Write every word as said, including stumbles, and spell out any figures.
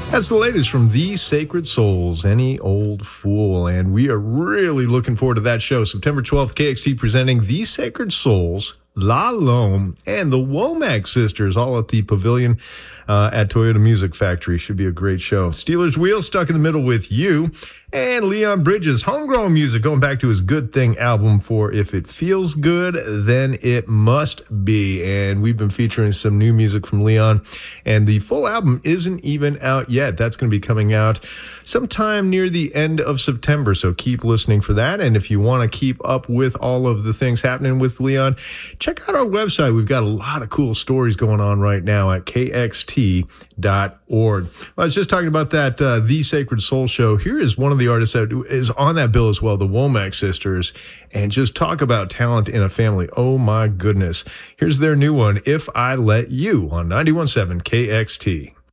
That's the latest from The Sacred Souls, Any Old Fool. And we are really looking forward to that show. September twelfth, K X T presenting The Sacred Souls, La Lome, and the Womack Sisters, all at the Pavilion uh, at Toyota Music Factory. Should be a great show. Steelers Wheel, Stuck in the Middle with You. And Leon Bridges, homegrown music, going back to his Good Thing album for If It Feels Good, Then It Must Be. And we've been featuring some new music from Leon. And the full album isn't even out yet. That's going to be coming out sometime near the end of September. So keep listening for that. And if you want to keep up with all of the things happening with Leon, check out our website. We've got a lot of cool stories going on right now at K X T dot org. Well, I was just talking about that uh, The Sacred Soul show. Here is one of the artists that is on that bill as well, the Womack Sisters, and just talk about talent in a family. Oh my goodness. Here's their new one, If I Let You, on ninety-one point seven K X T.